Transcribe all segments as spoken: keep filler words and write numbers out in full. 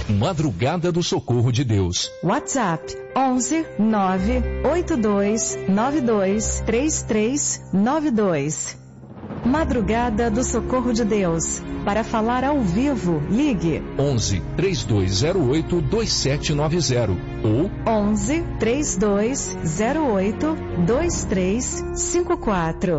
Madrugada do Socorro de Deus. WhatsApp onze nove oito dois nove dois três três nove dois. Madrugada do Socorro de Deus. Para falar ao vivo, ligue onze três dois zero oito dois sete nove zero ou onze três dois zero oito dois três cinco quatro.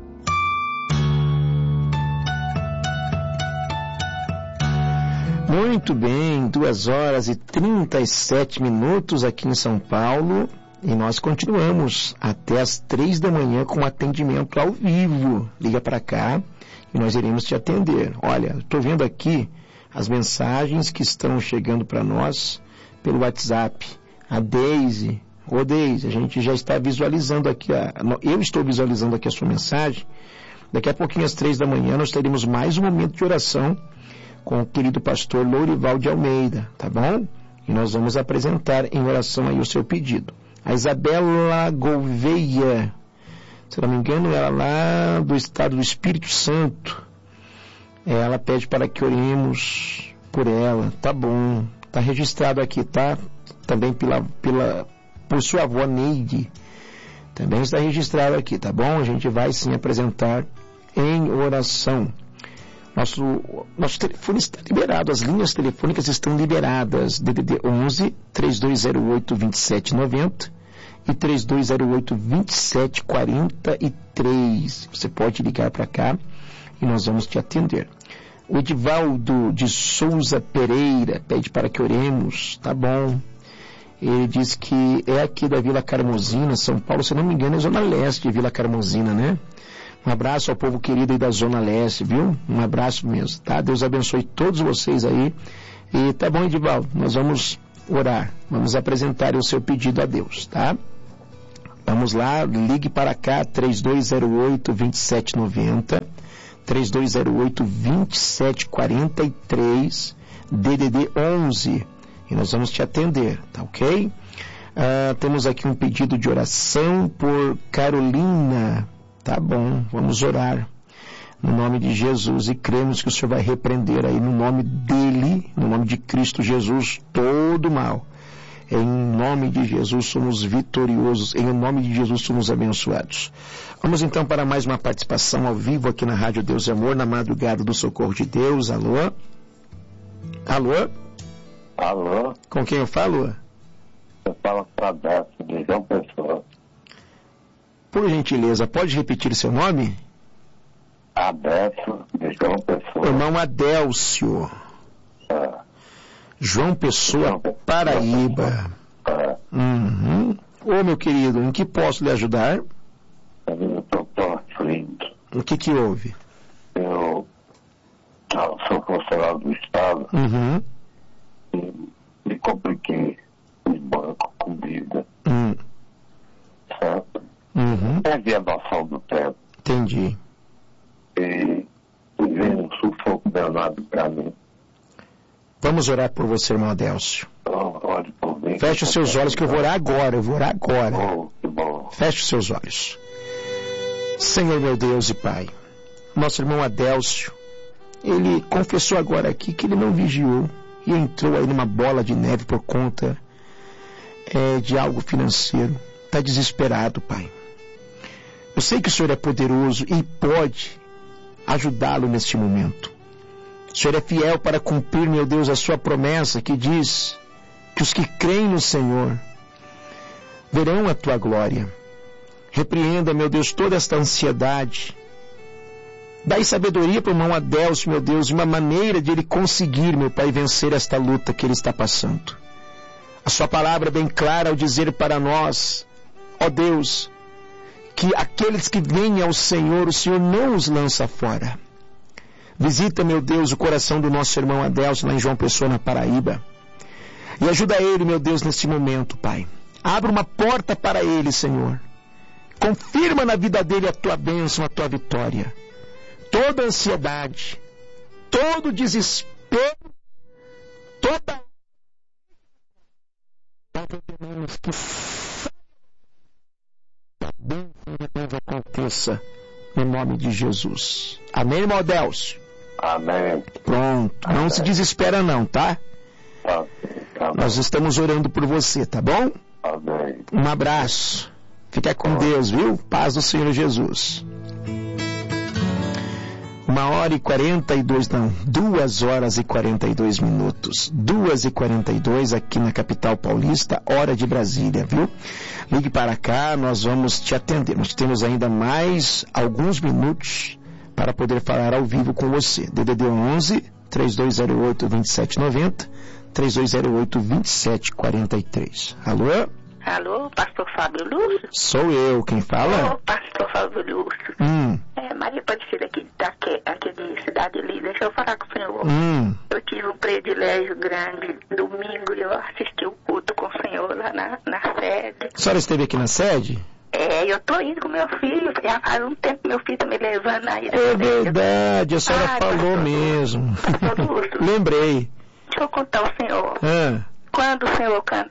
Muito bem, duas horas e trinta e sete minutos aqui em São Paulo e nós continuamos até as três da manhã com atendimento ao vivo. Liga para cá e nós iremos te atender. Olha, estou vendo aqui as mensagens que estão chegando para nós pelo WhatsApp. A Deise, ô Deise, a gente já está visualizando aqui, a, eu estou visualizando aqui a sua mensagem. Daqui a pouquinho às três da manhã nós teremos mais um momento de oração com o querido pastor Lourival de Almeida, tá bom? E nós vamos apresentar em oração aí o seu pedido. A Isabela Gouveia, se não me engano, ela lá do estado do Espírito Santo. Ela pede para que oremos por ela, tá bom? Tá registrado aqui, tá? Também pela, pela, por sua avó Neide. Também está registrado aqui, tá bom? A gente vai sim apresentar em oração. Nosso, nosso telefone está liberado, as linhas telefônicas estão liberadas, D D D onze, três dois zero oito, dois sete nove zero e três dois zero oito, dois sete quatro três. Você pode ligar para cá e nós vamos te atender. O Edivaldo de Souza Pereira pede para que oremos, tá bom? Ele diz que é aqui da Vila Carmozina, São Paulo, se não me engano é Zona Leste de Vila Carmozina, né? Um abraço ao povo querido aí da Zona Leste, viu? Um abraço mesmo, tá? Deus abençoe todos vocês aí. E tá bom, Edivaldo, nós vamos orar, vamos apresentar o seu pedido a Deus, tá? Vamos lá, ligue para cá, três dois zero oito, dois sete nove zero, três dois zero oito, dois sete quatro três, D D D onze, e nós vamos te atender, tá ok? Uh, temos aqui um pedido de oração por Carolina. Tá bom, vamos orar no nome de Jesus e cremos que o Senhor vai repreender aí no nome dele, no nome de Cristo Jesus, todo mal. Em nome de Jesus somos vitoriosos, em nome de Jesus somos abençoados. Vamos então para mais uma participação ao vivo aqui na Rádio Deus e Amor, na Madrugada do Socorro de Deus. Alô? Alô? Alô? Com quem eu falo? Eu falo para Décio, de João Pessoa. Por gentileza, pode repetir seu nome? Adélcio, de João Pessoa. Irmão Adélcio. É. João Pessoa, João, Paraíba. É. Uhum. Ô, meu querido, em que posso lhe ajudar? Eu estou aflito. O que que houve? Eu, eu sou funcionário do Estado. Uhum. E me compliquei no banco com dívida. Uhum. Certo? Uhum. Perdi a noção do tempo. Entendi. E, e veio um sufoco danado para mim. Vamos orar por você, irmão Adélcio. Então, ore por mim. Feche os seus olhos que eu vou orar agora, eu vou orar agora. Oh, que bom. Feche os seus olhos. Senhor meu Deus e Pai, nosso irmão Adélcio, ele confessou agora aqui que ele não vigiou e entrou aí numa bola de neve por conta é, de algo financeiro. Está desesperado, Pai. Eu sei que o Senhor é poderoso e pode ajudá-lo neste momento. O Senhor é fiel para cumprir, meu Deus, a sua promessa que diz que os que creem no Senhor verão a tua glória. Repreenda, meu Deus, toda esta ansiedade. Dai sabedoria para o irmão Adélcio, meu Deus, de uma maneira de ele conseguir, meu Pai, vencer esta luta que ele está passando. A sua palavra é bem clara ao dizer para nós, ó Deus, que aqueles que vêm ao Senhor, o Senhor não os lança fora. Visita, meu Deus, o coração do nosso irmão Adélcio lá em João Pessoa, na Paraíba. E ajuda ele, meu Deus, neste momento, Pai. Abra uma porta para ele, Senhor. Confirma na vida dele a tua bênção, a tua vitória. Toda ansiedade, todo desespero, toda... que Deus aconteça em nome de Jesus. Amém, irmão Adélcio? Amém. Pronto. Amém. Não se desespera não, tá? Tá, tá Nós estamos orando por você, tá bom? bem. Um abraço. Fica com Deus, viu? Paz do Senhor Jesus. Uma hora e quarenta e dois, não, duas horas e quarenta e dois minutos. Duas e quarenta e dois aqui na capital paulista, hora de Brasília, viu? Ligue para cá, nós vamos te atender. Nós temos ainda mais alguns minutos para poder falar ao vivo com você. D D D onze, três dois zero oito, dois sete nove zero, três dois zero oito, dois sete quatro três. Alô? Alô, pastor Fábio Lúcio? Sou eu, quem fala? Ô, pastor Fábio Lúcio. Hum. É, Maria Aparecida aqui, daqui, aqui de Cidade Líder. Deixa eu falar com o senhor. Hum. Eu tive um privilégio grande. Domingo eu assisti o culto com o senhor lá na, na sede. A senhora esteve aqui na sede? É, eu tô indo com meu filho. Já faz um tempo que meu filho tá me levando aí. É verdade, a senhora Ai, falou pastor, mesmo. Pastor Lúcio. Lembrei. Deixa eu contar ao senhor. Ah, Quando o senhor can...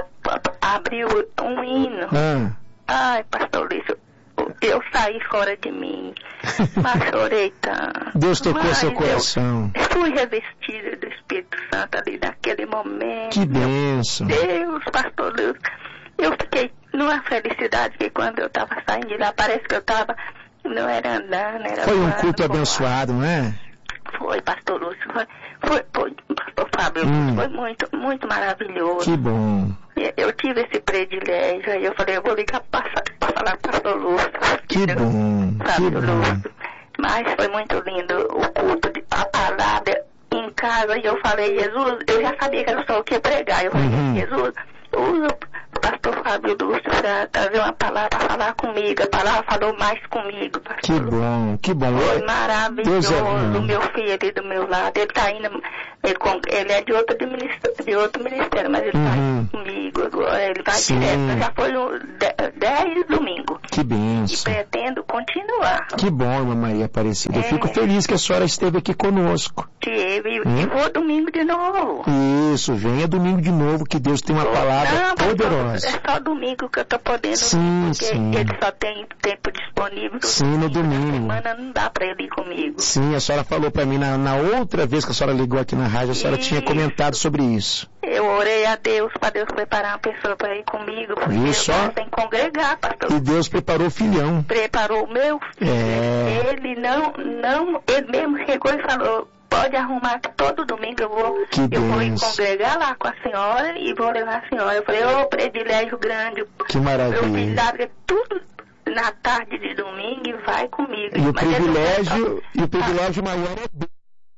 abriu um hino. ah. Ai, pastor Lúcio, eu saí fora de mim, mas chorei tanto. Deus tocou Mas seu eu coração. fui revestida do Espírito Santo ali naquele momento. Que bênção. Deus, pastor Lúcio, eu fiquei numa felicidade que quando eu estava saindo de lá, parece que eu estava, não era andando, era Foi um voando, culto voando. abençoado, não é? Foi, pastor Lúcio, foi, foi, foi pastor Fábio, Hum. foi muito, muito maravilhoso. Que bom. Eu tive esse privilégio, aí eu falei, eu vou ligar para falar com o pastor Lúcio. Que bom, que Fábio bom. Lúcio. Mas foi muito lindo o culto, de, a palavra em casa, e eu falei, Jesus, eu já sabia que era só o que pregar. Eu falei, Uhum. Jesus, usa o pastor Fábio Lúcio para trazer uma palavra, para falar comigo. A palavra falou mais comigo, pastor Que Lúcio. bom, que bom. Foi Deus é maravilhoso, bom. o meu filho ali do meu lado, ele tá indo, ele, com- ele é de outro ministério, de outro ministério, mas ele Uhum. tá comigo agora, ele vai Sim. direto, já foi um de- dez domingos, Que e bênção. pretendo continuar. Que bom, irmã Maria Aparecida. Eu É. fico feliz que a senhora esteve aqui conosco. Tive, Hum? e vou domingo de novo. Isso, venha domingo de novo, que Deus tem uma palavra Não, pastor, poderosa. é só domingo que eu tô podendo Sim, ir, porque sim. ele só tem tempo disponível. Sim, no domingo. Na semana não dá pra ele ir comigo. Sim, a senhora falou para mim na, na outra vez que a senhora ligou aqui na rádio, a senhora Isso. tinha comentado sobre isso. Eu orei a Deus para Deus preparar uma pessoa para ir comigo, porque Viu eu só? gosto em congregar, pastor. E Deus preparou o filhão. Preparou o meu filho. É. Ele não, não, ele mesmo chegou e falou, pode arrumar que todo domingo eu vou, Que eu vou ir benção. congregar lá com a senhora e vou levar a senhora. Eu falei, ô privilégio grande. Que Meu filho maravilha. larga tudo na tarde de domingo e vai comigo. E o Mas ele não privilégio, quer e o privilégio maior é Deus.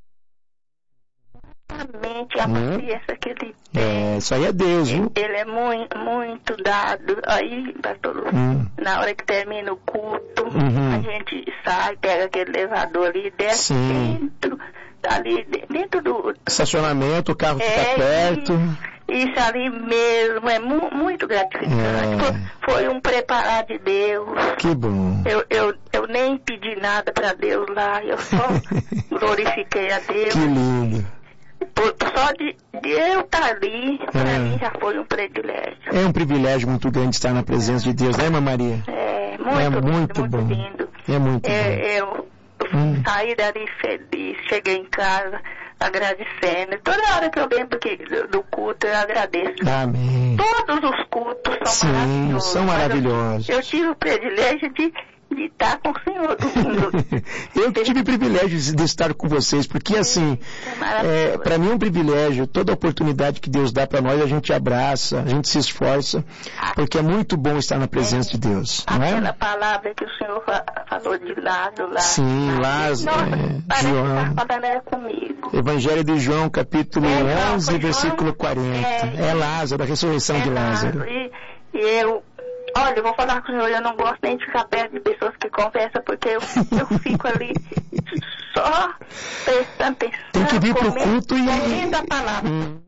só somente a Hum. paciência que ele tem. É, isso aí é Deus, viu? Ele é muito, muito dado. Aí, pastor Lúcio, Hum. na hora que termina o culto, Uhum. a gente sai, pega aquele elevador ali, desce Sim. dentro, ali de- dentro do... Estacionamento, o carro fica É, perto. Isso ali mesmo, é mu- muito gratificante. É. Foi, foi um preparar de Deus. Que bom. Eu, eu, eu nem pedi nada para Deus lá, eu só glorifiquei a Deus. Que lindo. Por- só de, de eu estar ali, para É. mim já foi um privilégio. É um privilégio muito grande estar na presença de Deus, né, irmã Maria? É muito, É lindo, muito muito bom. lindo. É muito bom. É, eu Hum. saí dali feliz, cheguei em casa agradecendo. Toda hora que eu lembro que, do, do culto, eu agradeço. Amém. Todos os cultos são Sim, maravilhosos. são mas eu- maravilhosos. Eu, tive o privilégio de, de estar com o Senhor domingo. Eu tive o privilégio de estar com vocês, porque assim, É maravilhoso. para mim é um privilégio, toda oportunidade que Deus dá para nós, a gente abraça, a gente se esforça, porque é muito bom estar na presença de Deus, não Aquela é? palavra que o Senhor fa- falou de lado lá. Sim, lá, Nossa, é, parece João. que tá falando era comigo. Evangelho de João, capítulo É, João, onze, foi versículo João. quarenta. É. É Lázaro, a ressurreição É, de Lázaro. E, e eu, olha, eu vou falar com o senhor, eu não gosto nem de ficar perto de pessoas que conversam, porque eu, eu fico ali só prestando atenção. Tem que vir pro comendo- culto e... comendo a palavra. Hum.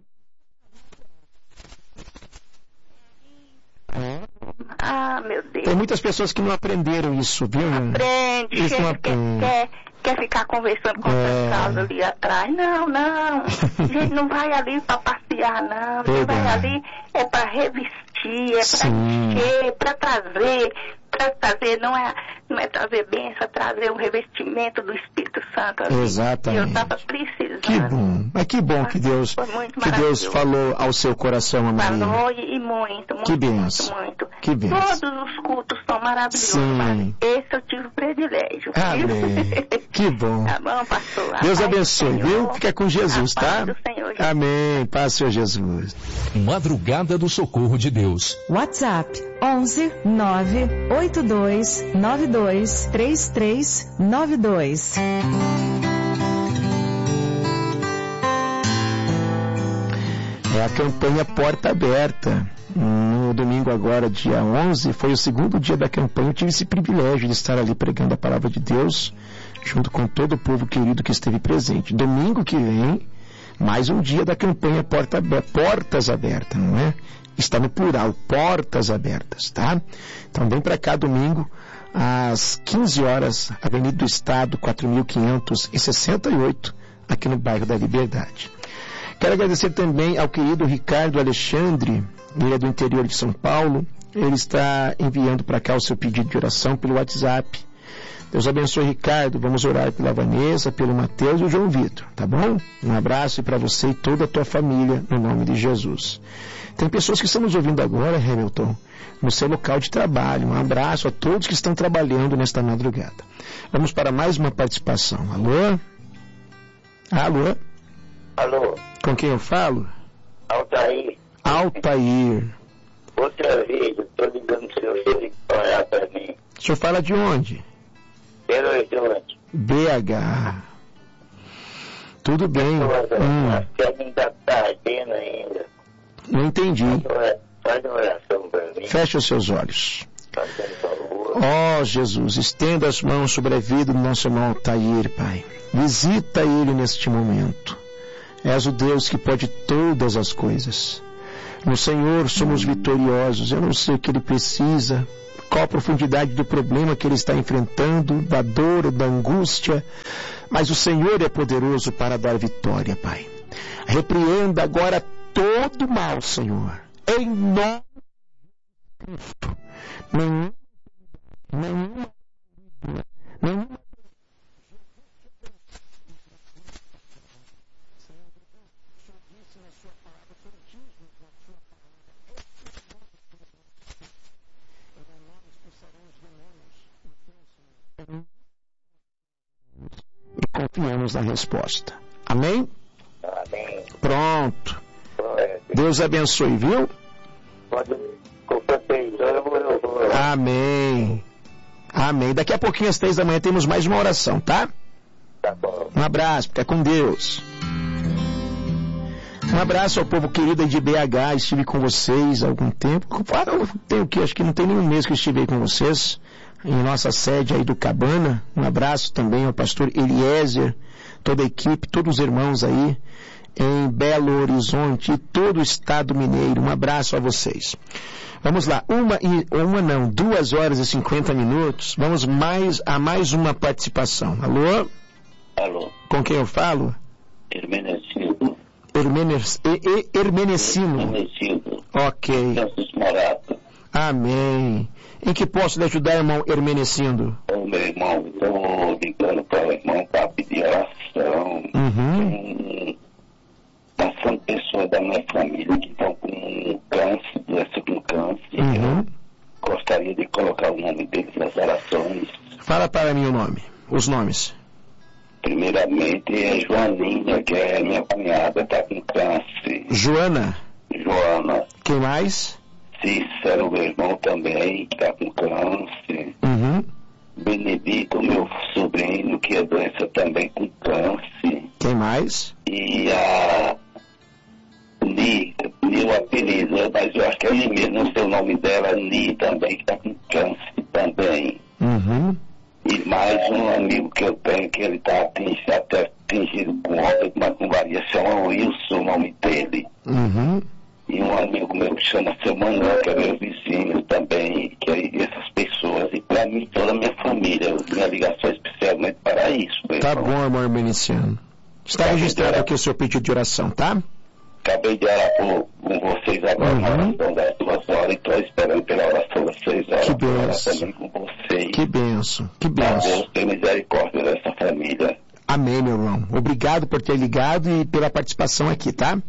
Ah, meu Deus. Tem muitas pessoas que não aprenderam isso, viu? Aprende, Isso quer, não quer, aprende. quer, quer ficar conversando com É. as casas ali atrás. Não, não. A gente não vai ali para passear, não. A gente vai Verdade. ali é para revestir, é para Sim. encher, para trazer para trazer, não é, não é trazer bênção, é trazer um revestimento do Espírito Santo. Ali. Exatamente. Eu estava precisando. Que bom. Mas que bom que Deus, que Deus falou ao seu coração, Maria. Falou e, e muito, muito, que benção. muito, muito. Que benção. Todos os cultos são maravilhosos. Sim. Esse eu tive o privilégio. Amém. Que bom. Tá bom, pastor? A Deus paz abençoe, do Senhor. viu? Fica com Jesus, A tá? paz do Senhor, Jesus. Amém. Paz, Senhor Jesus. Madrugada do Socorro de Deus. WhatsApp onze nove oito dois nove dois três três nove dois. É a campanha Porta Aberta. No domingo agora, dia onze, foi o segundo dia da campanha. Eu tive esse privilégio de estar ali pregando a palavra de Deus, junto com todo o povo querido que esteve presente. Domingo que vem, mais um dia da campanha Porta Aberta, Portas Abertas, não é? Está no plural, Portas Abertas, tá? Então vem para cá domingo, às quinze horas, Avenida do Estado, quatro mil quinhentos e sessenta e oito, aqui no bairro da Liberdade. Quero agradecer também ao querido Ricardo Alexandre, ele é do interior de São Paulo, ele está enviando para cá o seu pedido de oração pelo WhatsApp. Deus abençoe, Ricardo. Vamos orar pela Vanessa, pelo Mateus e o João Vitor, tá bom? Um abraço para você e toda a tua família, no nome de Jesus. Tem pessoas que estão nos ouvindo agora, Hamilton, no seu local de trabalho. Um abraço a todos que estão trabalhando nesta madrugada. Vamos para mais uma participação. Alô? Alô? Alô? Com quem eu falo? Altair. Altair. Outra vez, eu estou ligando para o senhor orar para mim. O senhor fala de onde? Belo Horizonte. B H. Tudo bem. Hum. Acho que ainda está ardendo ainda. Não entendi. Faz uma oração para mim. Feche os seus olhos. Fazendo favor. Ó Jesus, estenda as mãos sobre a vida do nosso irmão Altair, Pai. Visita ele neste momento. És o Deus que pode todas as coisas. No Senhor somos vitoriosos. Eu não sei o que ele precisa, qual a profundidade do problema que ele está enfrentando, da dor, da angústia, mas o Senhor é poderoso para dar vitória, Pai. Repreenda agora todo mal, Senhor, em nome de Cristo. Nenhum, nenhuma, nenhuma e confiamos na resposta. Amém? Amém. Pronto. É, Deus abençoe, viu? Quando for três horas, eu vou, eu vou. Amém. Amém. Daqui a pouquinho, às três da manhã, temos mais uma oração, tá? Tá bom. Um abraço, fica com Deus. Um abraço ao povo querido aí de B H, estive com vocês há algum tempo. Tem o que? Acho que não tem nenhum mês que eu estive aí com vocês, em nossa sede aí do Cabana. Um abraço também ao pastor Eliezer, toda a equipe, todos os irmãos aí em Belo Horizonte e todo o estado mineiro. Um abraço a vocês. Vamos lá, uma, e, uma não, duas horas e cinquenta minutos. Vamos mais a mais uma participação. Alô? Alô? Com quem eu falo? Hermenegildo. Hermenes, e, e, Hermenecino. Hermenegildo. Ok. Francisco Morato. Amém. Em que posso lhe ajudar, irmão Hermenecindo? Ô, meu irmão, estou ligando para o irmão para pedir oração. Uhum. Tem uma pessoa da minha família que estão com câncer, doença com câncer. Uhum. Eu gostaria de colocar o nome deles nas orações. Fala para mim o nome, os nomes. Primeiramente é Joaninha, que é minha cunhada, está com câncer. Joana. Joana. Quem mais? Cícero, meu irmão também, que está com câncer. Uhum. Benedito, meu sobrinho, que é doença também com câncer. Quem mais? E a Ni, meu apelido, mas eu acho que é Ni mesmo, não sei o nome dela, Ni também, que está com câncer também. Uhum. E mais um amigo que eu tenho, que ele está atingido, até atingido com obra, mas com variação, é o Wilson, o nome dele. Uhum. E um amigo meu que chama seu Manuel, que é meu vizinho também, que é essas pessoas. E para mim, toda a minha família, minha ligação é especialmente para isso. Tá irmão. bom, irmão Hermeniciano. Está Tá registrado bom. aqui o seu pedido de oração, tá? acabei de orar por, com vocês agora Uhum. na oração das duas horas e estou esperando pela oração das seis horas. Que para orar benção. também com vocês. Que benção, que Para benção. Deus ter misericórdia dessa família. Amém, meu irmão. Obrigado por ter ligado e pela participação aqui, tá?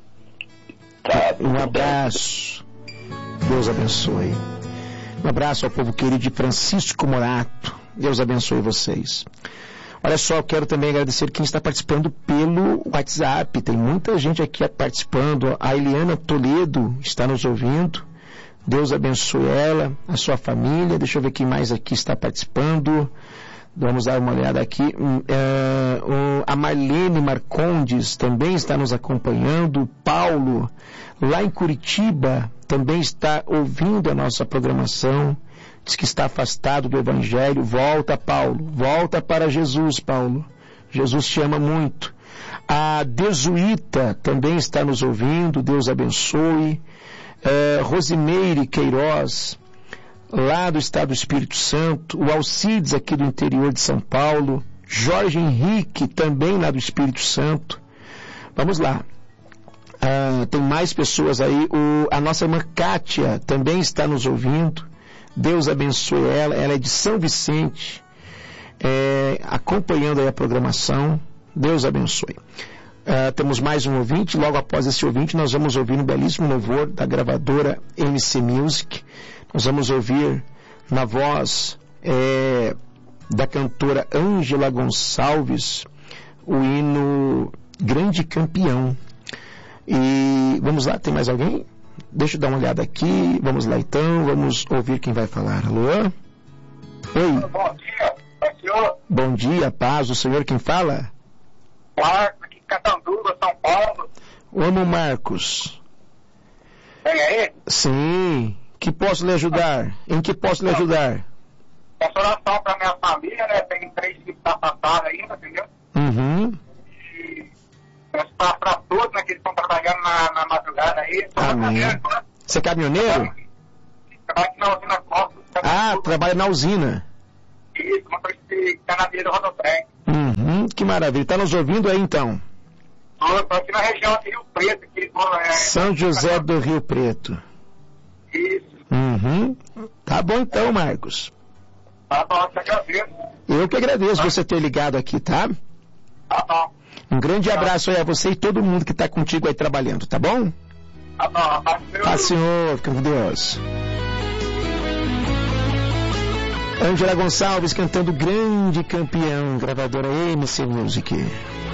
Tá, Um abraço. Deus abençoe. Um abraço ao povo querido de Francisco Morato. Deus abençoe vocês. Olha só, eu quero também agradecer quem está participando pelo WhatsApp. Tem muita gente aqui participando. A Eliana Toledo está nos ouvindo. Deus abençoe ela, a sua família. Deixa eu ver quem mais aqui está participando. Vamos dar uma olhada aqui. Uh, a Marlene Marcondes também está nos acompanhando. O Paulo, lá em Curitiba, também está ouvindo a nossa programação. Diz que está afastado do Evangelho. Volta, Paulo. Volta para Jesus, Paulo. Jesus te ama muito. A Desuíta também está nos ouvindo. Deus abençoe. Uh, Rosimeire Queiroz, lá do estado do Espírito Santo. O Alcides, aqui do interior de São Paulo. Jorge Henrique, também lá do Espírito Santo. Vamos lá. Uh, tem mais pessoas aí. O, a nossa irmã Kátia também está nos ouvindo. Deus abençoe ela. Ela é de São Vicente, é, acompanhando aí a programação. Deus abençoe. Uh, temos mais um ouvinte. Logo após esse ouvinte, nós vamos ouvir um belíssimo louvor da gravadora M C Music. Nós vamos ouvir na voz é, da cantora Ângela Gonçalves o hino Grande Campeão. E vamos lá, tem mais alguém? Deixa eu dar uma olhada aqui. Vamos lá então, vamos ouvir quem vai falar. Alô? Oi. Bom dia, senhor. Bom dia, paz. O senhor quem fala? Marcos, aqui em Catanduva, São Paulo. Amo Marcos. Vem aí. Sim. Que posso lhe ajudar? Em que posso lhe ajudar? Peço oração para minha família, né? Tem três filhos que estão passados ainda, entendeu? Uhum. E peço para todos, né? Que eles estão trabalhando na, na madrugada aí. Amém. Você é caminhoneiro? Trabalho aqui na usina Costa. Ah, trabalha na usina. Isso, uma coisa que está na via do rodotrem. Uhum, que maravilha. Está nos ouvindo aí então? Estou aqui na região de Rio Preto. Aqui, tô, é, São José do Rio Preto. Isso. Uhum. Tá bom então, Marcos. Tá bom, te agradeço. Eu que agradeço você ter ligado aqui, tá? Tá bom. Um grande abraço aí a você e todo mundo que está contigo aí trabalhando, tá bom? Tá bom, tá bom. Paz, Senhor, fica com Deus. Ângela Gonçalves cantando Grande Campeão, gravadora M C Music.